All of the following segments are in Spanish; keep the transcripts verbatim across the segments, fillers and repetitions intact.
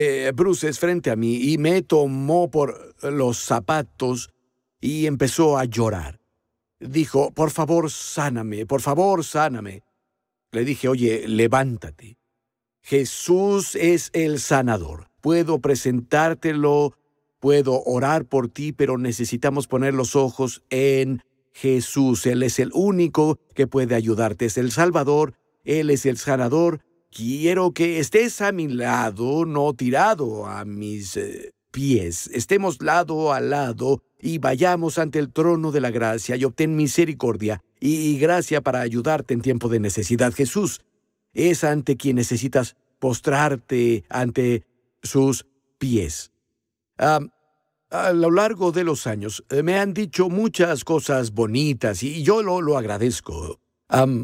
eh, bruces frente a mí y me tomó por los zapatos y empezó a llorar. Dijo, por favor, sáname, por favor, sáname. Le dije, oye, levántate. Jesús es el sanador. Puedo presentártelo, puedo orar por ti, pero necesitamos poner los ojos en Jesús. Él es el único que puede ayudarte. Es el Salvador, Él es el sanador. Quiero que estés a mi lado, no tirado a mis eh, pies. Estemos lado a lado y vayamos ante el trono de la gracia y obtén misericordia y gracia para ayudarte en tiempo de necesidad. Jesús es ante quien necesitas postrarte ante sus pies. Um, a lo largo de los años eh, me han dicho muchas cosas bonitas y yo lo, lo agradezco. Um,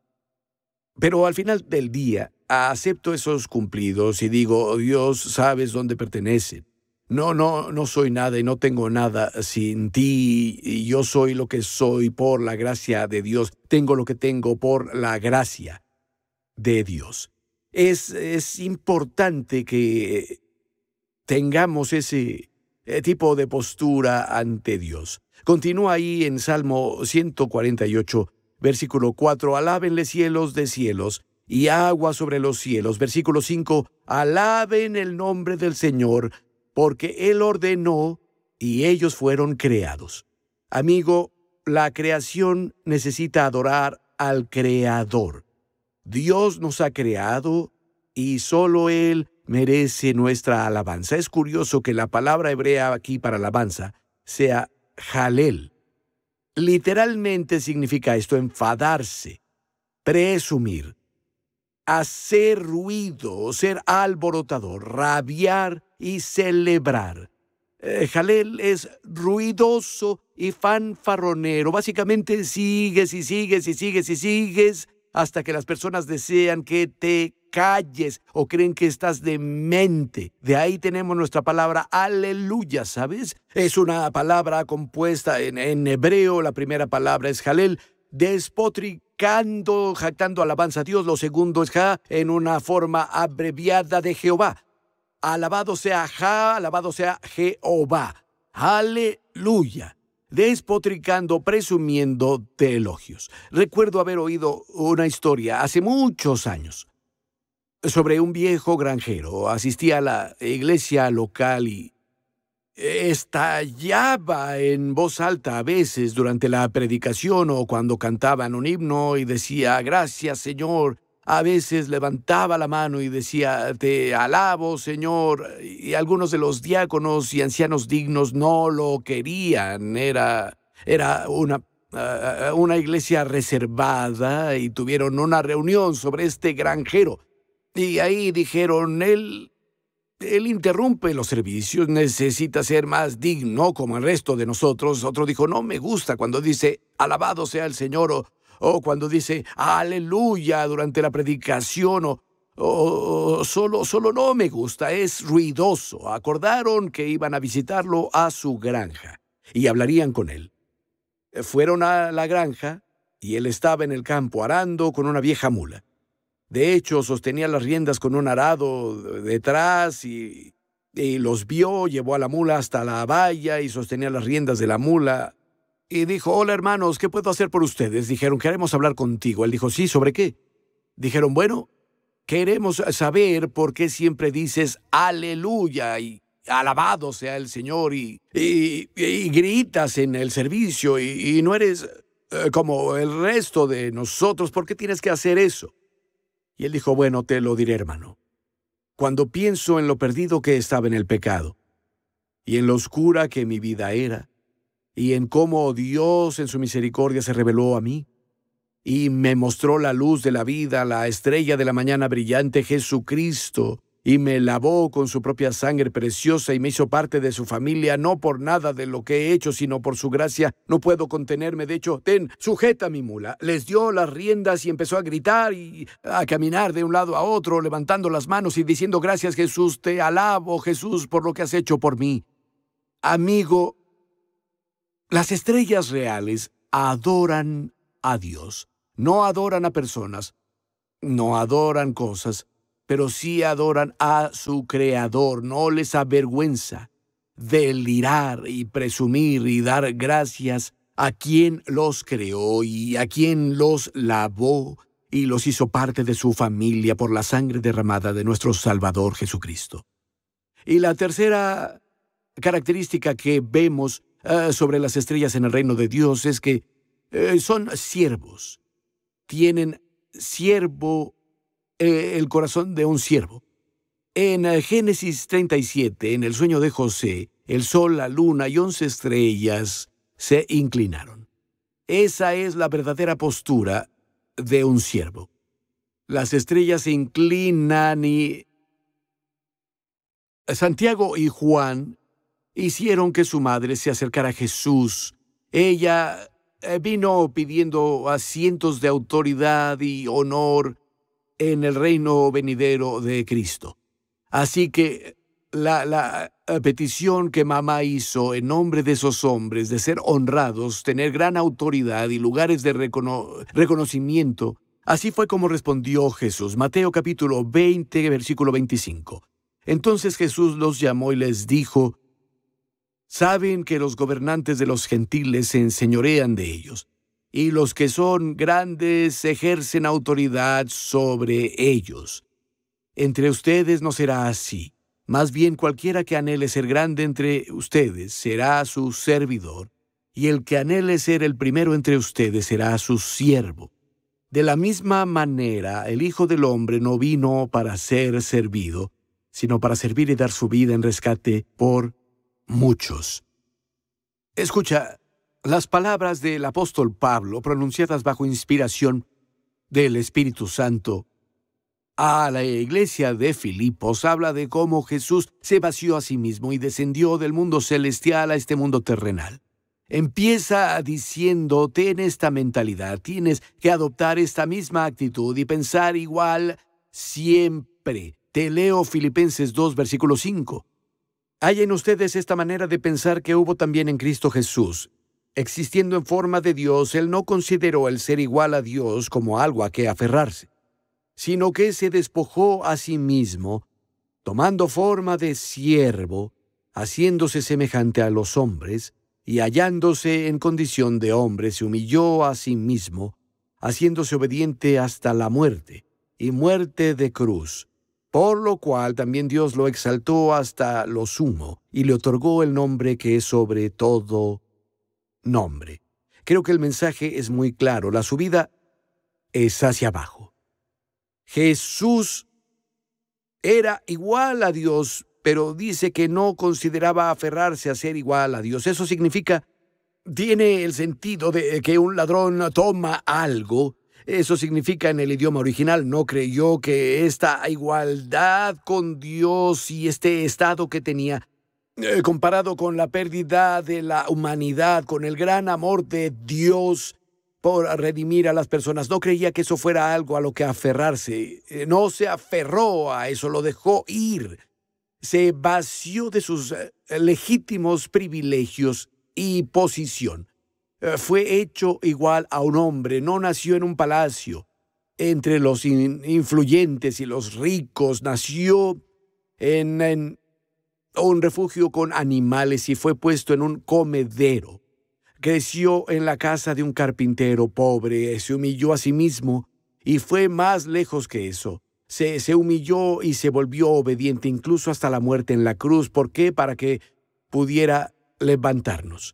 pero al final del día acepto esos cumplidos y digo, Dios, sabes dónde pertenecen. No, no, no soy nada y no tengo nada sin ti. Y yo soy lo que soy por la gracia de Dios. Tengo lo que tengo por la gracia de Dios. Es, es importante que tengamos ese eh, tipo de postura ante Dios. Continúa ahí en Salmo ciento cuarenta y ocho, versículo cuatro, alábenle cielos de cielos y agua sobre los cielos. Versículo cinco, alaben el nombre del Señor, porque Él ordenó y ellos fueron creados. Amigo, la creación necesita adorar al Creador. Dios nos ha creado y solo Él merece nuestra alabanza. Es curioso que la palabra hebrea aquí para alabanza sea jalel. Literalmente significa esto, enfadarse, presumir, hacer ruido, ser alborotador, rabiar y celebrar. Eh, jalel es ruidoso y fanfarronero. Básicamente sigues y sigues y sigues y sigues hasta que las personas desean que te calles o creen que estás demente. De ahí tenemos nuestra palabra aleluya, ¿sabes? Es una palabra compuesta en, en hebreo. La primera palabra es jalel, despotricando, jactando alabanza a Dios. Lo segundo es ja, en una forma abreviada de Jehová. Alabado sea Ja, alabado sea Jehová. Aleluya. Despotricando, presumiendo de elogios. Recuerdo haber oído una historia hace muchos años sobre un viejo granjero. Asistía a la iglesia local y estallaba en voz alta a veces durante la predicación o cuando cantaban un himno y decía, gracias, Señor. A veces levantaba la mano y decía, te alabo, Señor. Y algunos de los diáconos y ancianos dignos no lo querían. Era, era una, uh, una iglesia reservada y tuvieron una reunión sobre este granjero. Y ahí dijeron, él, él interrumpe los servicios, necesita ser más digno como el resto de nosotros. Otro dijo, no me gusta cuando dice, alabado sea el Señor, o O cuando dice aleluya durante la predicación, o, o, o solo, solo no me gusta, es ruidoso. Acordaron que iban a visitarlo a su granja y hablarían con él. Fueron a la granja y él estaba en el campo arando con una vieja mula. De hecho, sostenía las riendas con un arado detrás y, y los vio, llevó a la mula hasta la valla y sostenía las riendas de la mula. Y dijo, hola hermanos, ¿qué puedo hacer por ustedes? Dijeron, queremos hablar contigo. Él dijo, sí, ¿sobre qué? Dijeron, bueno, queremos saber por qué siempre dices aleluya y alabado sea el Señor y, y, y gritas en el servicio y, y no eres eh, como el resto de nosotros. ¿Por qué tienes que hacer eso? Y él dijo, bueno, te lo diré, hermano. Cuando pienso en lo perdido que estaba en el pecado y en lo oscura que mi vida era, y en cómo Dios en su misericordia se reveló a mí y me mostró la luz de la vida, la estrella de la mañana brillante, Jesucristo, y me lavó con su propia sangre preciosa y me hizo parte de su familia, no por nada de lo que he hecho, sino por su gracia. No puedo contenerme. De hecho, ten, sujeta mi mula. Les dio las riendas y empezó a gritar y a caminar de un lado a otro, levantando las manos y diciendo, gracias Jesús, te alabo Jesús por lo que has hecho por mí. Amigo, las estrellas reales adoran a Dios, no adoran a personas, no adoran cosas, pero sí adoran a su Creador. No les avergüenza delirar y presumir y dar gracias a quien los creó y a quien los lavó y los hizo parte de su familia por la sangre derramada de nuestro Salvador Jesucristo. Y la tercera característica que vemos uh, sobre las estrellas en el reino de Dios es que uh, son siervos. Tienen siervo, eh, el corazón de un siervo. En uh, Génesis treinta y siete, en el sueño de José, el sol, la luna y once estrellas se inclinaron. Esa es la verdadera postura de un siervo. Las estrellas se inclinan y Santiago y Juan hicieron que su madre se acercara a Jesús. Ella vino pidiendo asientos de autoridad y honor en el reino venidero de Cristo. Así que la, la petición que mamá hizo en nombre de esos hombres de ser honrados, tener gran autoridad y lugares de recono- reconocimiento, así fue como respondió Jesús. Mateo capítulo veinte, versículo veinticinco. Entonces Jesús los llamó y les dijo: «Saben que los gobernantes de los gentiles se enseñorean de ellos, y los que son grandes ejercen autoridad sobre ellos. Entre ustedes no será así. Más bien cualquiera que anhele ser grande entre ustedes será su servidor, y el que anhele ser el primero entre ustedes será su siervo. De la misma manera, el Hijo del Hombre no vino para ser servido, sino para servir y dar su vida en rescate por muchos». Escucha, las palabras del apóstol Pablo, pronunciadas bajo inspiración del Espíritu Santo a la iglesia de Filipos, habla de cómo Jesús se vació a sí mismo y descendió del mundo celestial a este mundo terrenal. Empieza diciendo: ten esta mentalidad, tienes que adoptar esta misma actitud y pensar igual siempre. Te leo Filipenses dos, versículo cinco. Hay en ustedes esta manera de pensar que hubo también en Cristo Jesús. Existiendo en forma de Dios, Él no consideró el ser igual a Dios como algo a que aferrarse, sino que se despojó a sí mismo, tomando forma de siervo, haciéndose semejante a los hombres, y hallándose en condición de hombre, se humilló a sí mismo, haciéndose obediente hasta la muerte, y muerte de cruz. Por lo cual también Dios lo exaltó hasta lo sumo, y le otorgó el nombre que es sobre todo nombre. Creo que el mensaje es muy claro. La subida es hacia abajo. Jesús era igual a Dios, pero dice que no consideraba aferrarse a ser igual a Dios. Eso significa, tiene el sentido de que un ladrón toma algo. Eso significa en el idioma original, no creyó que esta igualdad con Dios y este estado que tenía, eh, comparado con la pérdida de la humanidad, con el gran amor de Dios por redimir a las personas, no creía que eso fuera algo a lo que aferrarse. Eh, no se aferró a eso, lo dejó ir. Se vació de sus eh, legítimos privilegios y posición. Fue hecho igual a un hombre, no nació en un palacio entre los in- influyentes y los ricos, nació en, en un refugio con animales y fue puesto en un comedero. Creció en la casa de un carpintero pobre, se humilló a sí mismo y fue más lejos que eso. Se, se humilló y se volvió obediente incluso hasta la muerte en la cruz. ¿Por qué? Para que pudiera levantarnos.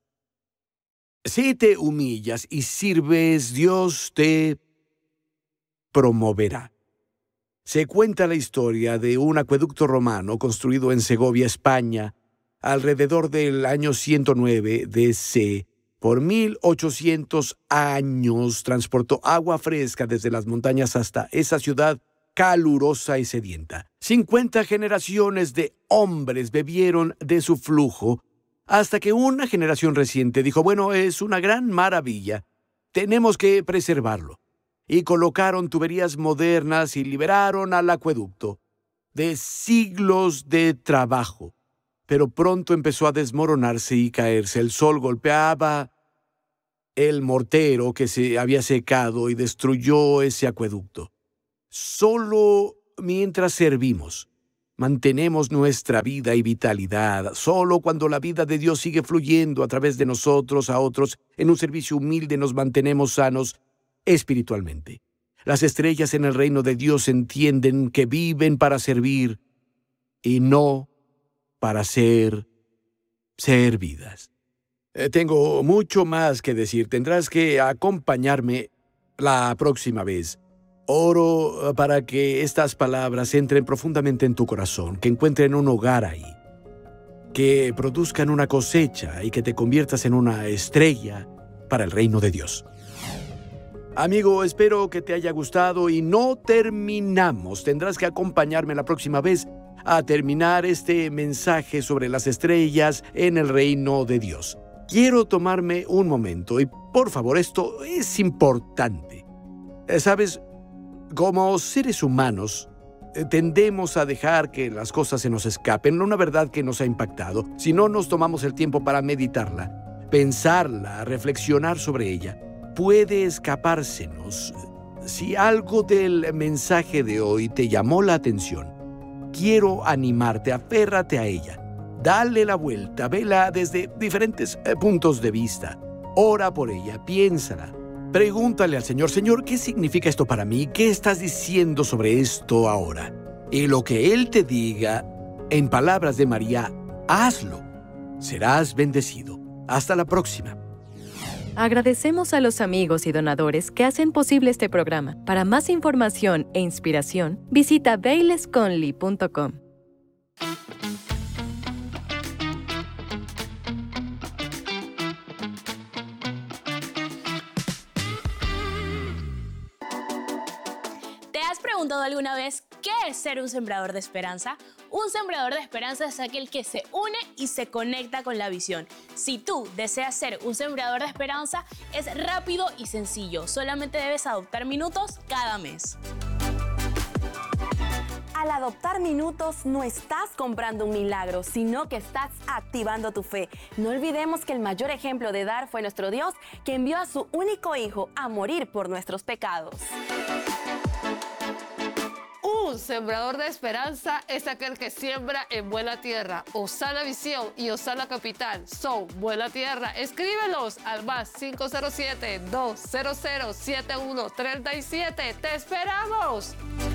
Si te humillas y sirves, Dios te promoverá. Se cuenta la historia de un acueducto romano construido en Segovia, España, alrededor del año ciento nueve D C Por mil ochocientos años transportó agua fresca desde las montañas hasta esa ciudad calurosa y sedienta. cincuenta generaciones de hombres bebieron de su flujo, hasta que una generación reciente dijo: bueno, es una gran maravilla, tenemos que preservarlo. Y colocaron tuberías modernas y liberaron al acueducto de siglos de trabajo. Pero pronto empezó a desmoronarse y caerse. El sol golpeaba el mortero que se había secado y destruyó ese acueducto. Solo mientras servimos. Mantenemos nuestra vida y vitalidad solo cuando la vida de Dios sigue fluyendo a través de nosotros a otros. En un servicio humilde nos mantenemos sanos espiritualmente. Las estrellas en el reino de Dios entienden que viven para servir y no para ser servidas. Eh, tengo mucho más que decir. Tendrás que acompañarme la próxima vez. Oro para que estas palabras entren profundamente en tu corazón, que encuentren un hogar ahí, que produzcan una cosecha y que te conviertas en una estrella para el reino de Dios. Amigo, espero que te haya gustado y no terminamos. Tendrás que acompañarme la próxima vez a terminar este mensaje sobre las estrellas en el reino de Dios. Quiero tomarme un momento y, por favor, esto es importante. ¿Sabes? Como seres humanos, tendemos a dejar que las cosas se nos escapen, una verdad que nos ha impactado. Si no nos tomamos el tiempo para meditarla, pensarla, reflexionar sobre ella, puede escapársenos. Si algo del mensaje de hoy te llamó la atención, quiero animarte, aférrate a ella. Dale la vuelta, vela desde diferentes eh, puntos de vista. Ora por ella, piénsala. Pregúntale al Señor, Señor, ¿qué significa esto para mí? ¿Qué estás diciendo sobre esto ahora? Y lo que Él te diga, en palabras de María, hazlo. Serás bendecido. Hasta la próxima. Agradecemos a los amigos y donadores que hacen posible este programa. Para más información e inspiración, visita bayless conley punto com. ¿Te has preguntado alguna vez qué es ser un sembrador de esperanza? Un sembrador de esperanza es aquel que se une y se conecta con la visión. Si tú deseas ser un sembrador de esperanza, es rápido y sencillo. Solamente debes adoptar minutos cada mes. Al adoptar minutos no estás comprando un milagro, sino que estás activando tu fe. No olvidemos que el mayor ejemplo de dar fue nuestro Dios, que envió a su único Hijo a morir por nuestros pecados. Un sembrador de esperanza es aquel que siembra en buena tierra. Osana Visión y Osana Capital son buena tierra. Escríbelos al más cinco cero siete, dos cero cero, siete uno tres siete. ¡Te esperamos!